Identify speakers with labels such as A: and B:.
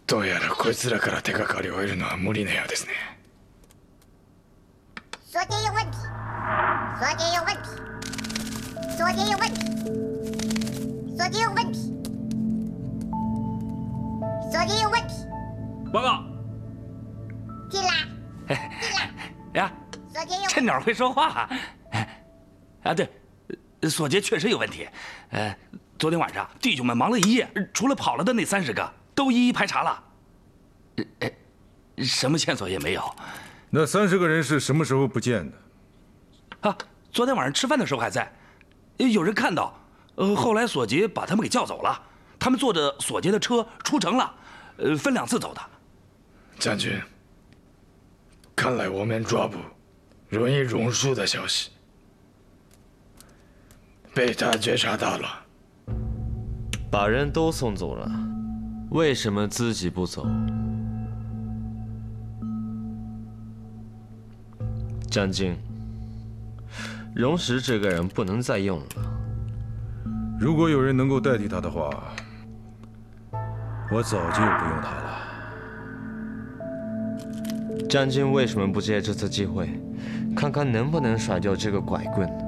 A: どうやらこいつらから手がかりを得るのは無理なようですね。
B: 说的有问题，说的有问题，说的有问题，说的有问题，说的有问题。
C: 报告。
B: 进来，进来。
C: 呀，
B: 说的有。
C: 这鸟会说话。啊，对，索杰确实有问题。昨天晚上弟兄们忙了一夜，除了跑了的那30个，都一一排查了。什么线索也没有。
D: 那30个人是什么时候不见的？
C: 啊，昨天晚上吃饭的时候还在，有人看到。后来索杰把他们给叫走了，他们坐着索杰的车出城了，分2次走的。
A: 将军，看来我们抓捕容易榕树的消息被他觉察到了。
E: 把人都送走了，为什么自己不走？将军，荣石这个人不能再用了。
D: 如果有人能够代替他的话，我早就不用他了。
E: 将军为什么不借这次机会，看看能不能甩掉这个拐棍？